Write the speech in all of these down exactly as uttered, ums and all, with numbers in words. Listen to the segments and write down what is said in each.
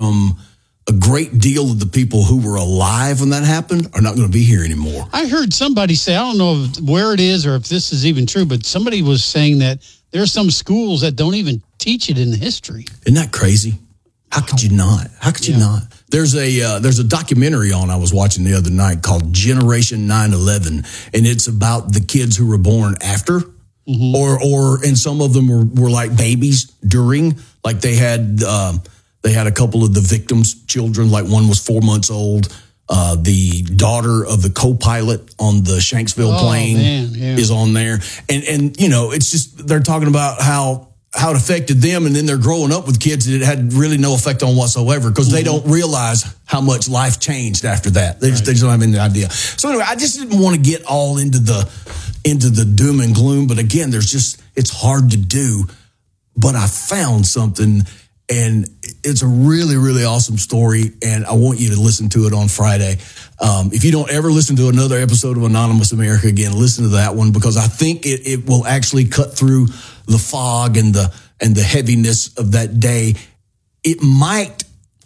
from a great deal of the people who were alive when that happened are not going to be here anymore. I heard somebody say, I don't know if, where it is or if this is even true, but somebody was saying that there are some schools that don't even teach it in history. Isn't that crazy? How could you not? How could you yeah. not? There's a uh, there's a documentary on I was watching the other night called Generation nine eleven, and it's about the kids who were born after, mm-hmm. or or and some of them were, were like babies during, like they had um, they had a couple of the victims' children, like one was four months old. Uh, the daughter of the co-pilot on the Shanksville oh, plane man, yeah. is on there, and and you know it's just they're talking about how. how it affected them, and then they're growing up with kids that it had really no effect on whatsoever because mm-hmm. they don't realize how much life changed after that. They, right. just, they just don't have any idea. So anyway, I just didn't want to get all into the into the doom and gloom, but again, there's just, it's hard to do. But I found something, and it's a really, really awesome story, and I want you to listen to it on Friday. Um, if you don't ever listen to another episode of Anonymous America again, listen to that one because I think it, it will actually cut through the fog and the and the heaviness of that day. It might,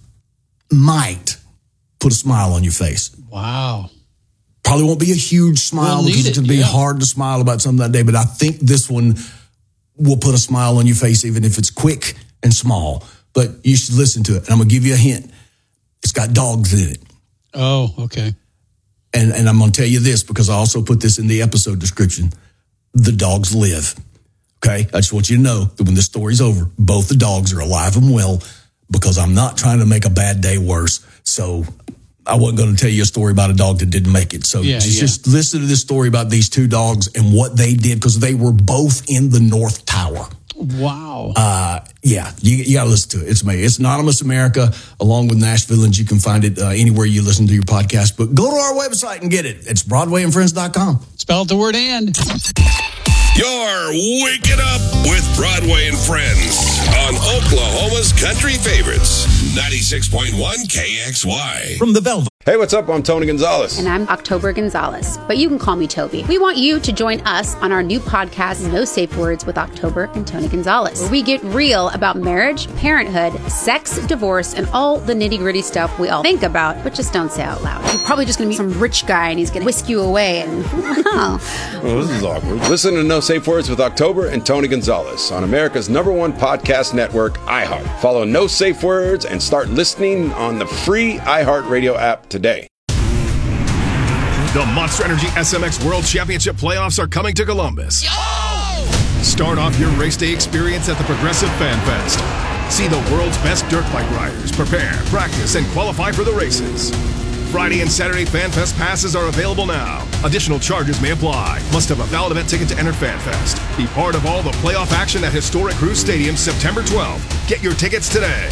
might put a smile on your face. Wow. Probably won't be a huge smile we'll because it's going to be yeah. hard to smile about something that day, but I think this one will put a smile on your face even if it's quick and small. But you should listen to it. And I'm going to give you a hint. It's got dogs in it. Oh, okay. And, and I'm going to tell you this because I also put this in the episode description. The dogs live. Okay, I just want you to know that when this story's over, both the dogs are alive and well because I'm not trying to make a bad day worse. So I wasn't going to tell you a story about a dog that didn't make it. So yeah, just, yeah. just listen to this story about these two dogs and what they did because they were both in the North Tower. Wow. Uh, yeah, you, you got to listen to it. It's amazing. It's Anonymous America along with Nashville, and you can find it uh, anywhere you listen to your podcast. But go to our website and get it. It's broadway and friends dot com. Spell the word and. You're waking up with Broadway and Friends on Oklahoma's Country Favorites, ninety-six point one K X Y. From the Velvet. Hey, what's up? I'm Tony Gonzalez. And I'm October Gonzalez, but you can call me Toby. We want you to join us on our new podcast, No Safe Words with October and Tony Gonzalez, where we get real about marriage, parenthood, sex, divorce, and all the nitty-gritty stuff we all think about, but just don't say out loud. You're probably just going to meet some rich guy, and he's going to whisk you away, and oh. Well, this is awkward. Listen to No Safe Words with October and Tony Gonzalez on America's number one podcast network, iHeart. Follow No Safe Words and start listening on the free iHeartRadio app today. The Monster Energy S M X World Championship playoffs are coming to Columbus. Yo! Start off your race day experience at the Progressive Fan Fest. See the world's best dirt bike riders prepare, practice, and qualify for the races. Friday and Saturday Fan Fest passes are available now. Additional charges may apply. Must have a valid event ticket to enter Fan Fest. Be part of all the playoff action at historic Cruise Stadium September twelfth. Get your tickets today.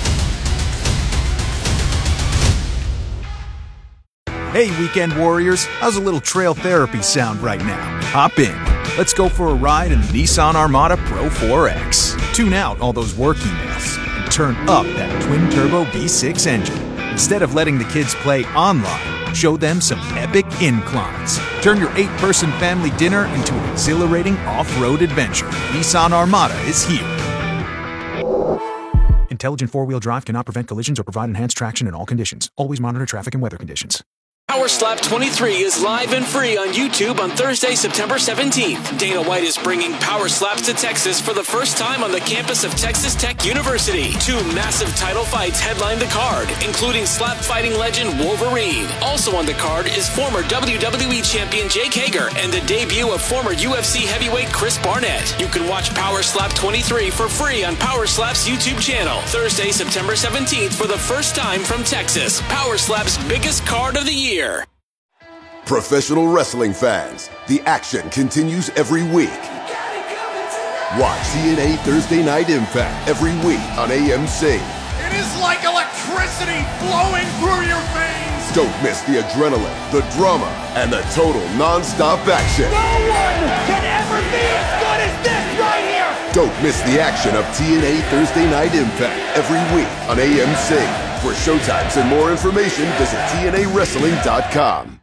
Hey, Weekend Warriors, how's a little trail therapy sound right now? Hop in. Let's go for a ride in the Nissan Armada Pro four X. Tune out all those work emails and turn up that twin-turbo V six engine. Instead of letting the kids play online, show them some epic inclines. Turn your eight-person family dinner into an exhilarating off-road adventure. Nissan Armada is here. Intelligent four-wheel drive cannot prevent collisions or provide enhanced traction in all conditions. Always monitor traffic and weather conditions. Power Slap twenty-three is live and free on YouTube on Thursday, September seventeenth. Dana White is bringing Power Slaps to Texas for the first time on the campus of Texas Tech University. Two massive title fights headline the card, including slap fighting legend Wolverine. Also on the card is former W W E champion Jake Hager and the debut of former U F C heavyweight Chris Barnett. You can watch Power Slap twenty-three for free on Power Slap's YouTube channel. Thursday, September seventeenth for the first time from Texas. Power Slap's biggest card of the year. Professional wrestling fans, the action continues every week. Watch T N A Thursday Night Impact every week on A M C. It is like electricity flowing through your veins. Don't miss the adrenaline, the drama, and the total non-stop action. No one can ever be as good as this right here. Don't miss the action of T N A Thursday Night Impact every week on A M C. For showtimes and more information, visit T N A wrestling dot com.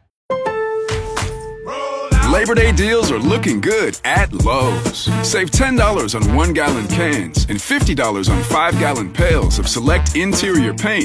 Labor Day deals are looking good at Lowe's. Save ten dollars on one-gallon cans and fifty dollars on five-gallon pails of select interior paint